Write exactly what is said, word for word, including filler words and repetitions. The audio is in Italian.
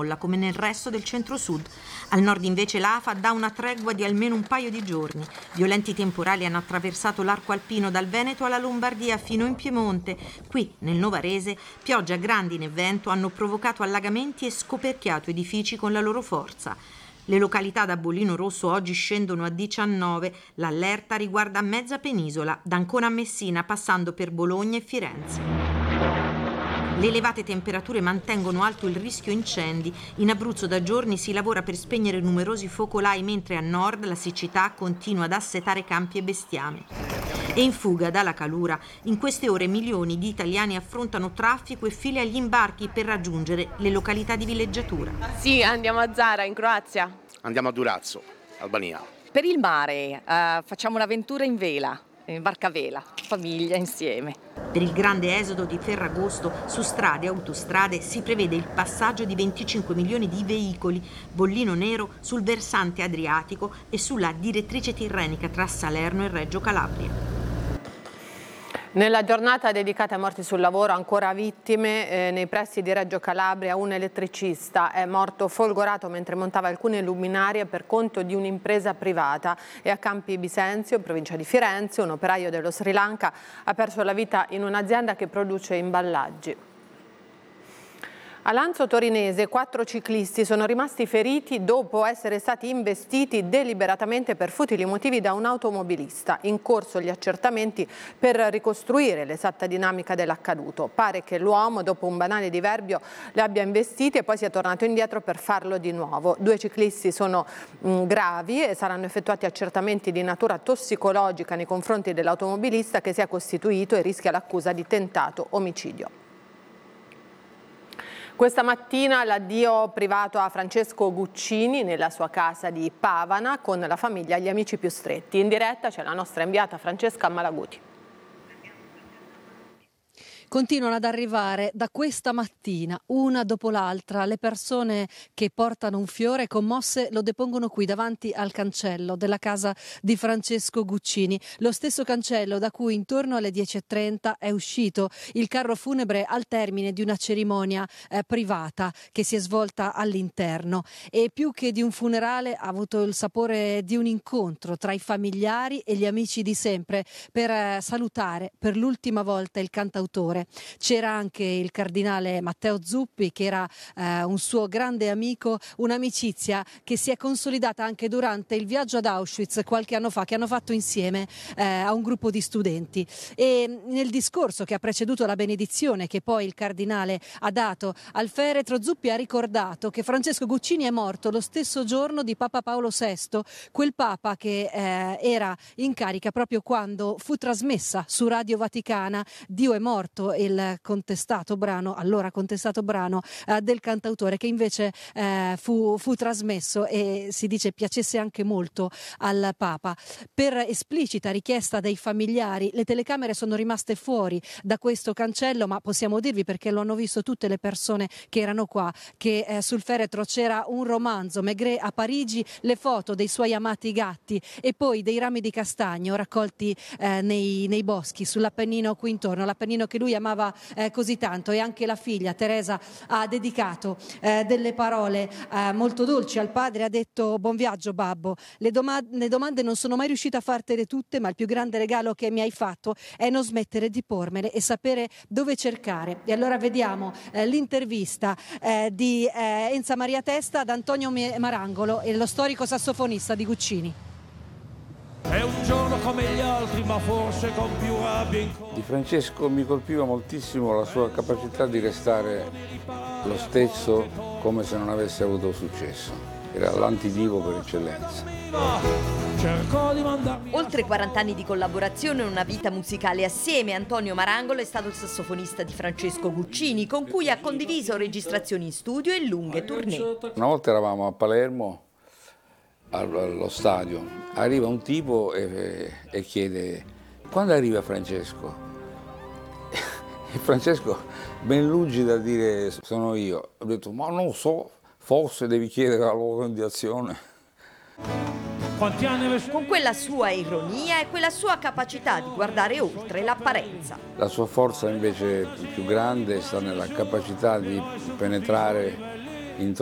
molla come nel resto del centro-sud. Al nord invece l'A F A dà una tregua di almeno un paio di giorni. Violenti temporali hanno attraversato l'arco alpino dal Veneto alla Lombardia fino in Piemonte. Qui, nel Novarese, pioggia, grandine e vento hanno provocato allagamenti e scoperchiato edifici con la loro forza. Le località da bollino rosso oggi scendono a diciannove, l'allerta riguarda mezza penisola, da Ancona a Messina passando per Bologna e Firenze. Le elevate temperature mantengono alto il rischio incendi. In Abruzzo da giorni si lavora per spegnere numerosi focolai, mentre a nord la siccità continua ad assetare campi e bestiame. E in fuga dalla calura, in queste ore milioni di italiani affrontano traffico e file agli imbarchi per raggiungere le località di villeggiatura. Sì, andiamo a Zara, in Croazia. Andiamo a Durazzo, Albania. Per il mare, uh, facciamo un'avventura in vela, in barca a vela, famiglia insieme. Per il grande esodo di Ferragosto, su strade e autostrade si prevede il passaggio di venticinque milioni di veicoli, bollino nero sul versante adriatico e sulla direttrice tirrenica tra Salerno e Reggio Calabria. Nella giornata dedicata ai morti sul lavoro, ancora vittime, eh, nei pressi di Reggio Calabria un elettricista è morto folgorato mentre montava alcune luminarie per conto di un'impresa privata, e a Campi Bisenzio, in provincia di Firenze, un operaio dello Sri Lanka ha perso la vita in un'azienda che produce imballaggi. A Lanzo Torinese quattro ciclisti sono rimasti feriti dopo essere stati investiti deliberatamente per futili motivi da un automobilista. In corso gli accertamenti per ricostruire l'esatta dinamica dell'accaduto. Pare che l'uomo, dopo un banale diverbio, li abbia investiti e poi sia tornato indietro per farlo di nuovo. Due ciclisti sono mh, gravi e saranno effettuati accertamenti di natura tossicologica nei confronti dell'automobilista, che si è costituito e rischia l'accusa di tentato omicidio. Questa mattina l'addio privato a Francesco Guccini nella sua casa di Pavana con la famiglia e gli amici più stretti. In diretta c'è la nostra inviata Francesca Malaguti. Continuano ad arrivare da questa mattina, una dopo l'altra, le persone che portano un fiore commosse lo depongono qui davanti al cancello della casa di Francesco Guccini, lo stesso cancello da cui intorno alle dieci e trenta è uscito il carro funebre al termine di una cerimonia eh, privata che si è svolta all'interno, e più che di un funerale ha avuto il sapore di un incontro tra i familiari e gli amici di sempre per eh, salutare per l'ultima volta il cantautore. C'era anche il cardinale Matteo Zuppi, che era eh, un suo grande amico, un'amicizia che si è consolidata anche durante il viaggio ad Auschwitz qualche anno fa, che hanno fatto insieme eh, a un gruppo di studenti. E nel discorso che ha preceduto la benedizione che poi il cardinale ha dato al feretro, Zuppi ha ricordato che Francesco Guccini è morto lo stesso giorno di Papa Paolo sesto, quel papa che eh, era in carica proprio quando fu trasmessa su Radio Vaticana Dio è morto, il contestato brano, allora contestato brano eh, del cantautore, che invece eh, fu, fu trasmesso e si dice piacesse anche molto al Papa. Per esplicita richiesta dei familiari, le telecamere sono rimaste fuori da questo cancello, ma possiamo dirvi, perché lo hanno visto tutte le persone che erano qua, che eh, sul feretro c'era un romanzo, Maigret a Parigi, le foto dei suoi amati gatti e poi dei rami di castagno raccolti eh, nei, nei boschi sull'Appennino qui intorno, l'Appennino che lui amava eh, così tanto. E anche la figlia Teresa ha dedicato eh, delle parole eh, molto dolci al padre, ha detto: buon viaggio babbo, le, doma- le domande non sono mai riuscita a fartele tutte, ma il più grande regalo che mi hai fatto è non smettere di pormele e sapere dove cercare. E allora vediamo eh, l'intervista eh, di eh, Enza Maria Testa ad Antonio Marangolo, lo storico sassofonista di Guccini. È un giorno come gli altri, ma forse con più rabbia in cuore. Di Francesco mi colpiva moltissimo la sua capacità di restare lo stesso come se non avesse avuto successo. Era l'antidivo per eccellenza. Oltre quaranta anni di collaborazione e una vita musicale assieme, Antonio Marangolo è stato il sassofonista di Francesco Guccini, con cui ha condiviso registrazioni in studio e lunghe tournée. Una volta eravamo a Palermo, allo stadio, arriva un tipo e, e chiede: quando arriva Francesco? E Francesco, ben lungi dal dire sono io, ho detto: ma non so, forse devi chiedere la loro indiazione. Con quella sua ironia e quella sua capacità di guardare oltre l'apparenza. La sua forza invece più grande sta nella capacità di penetrare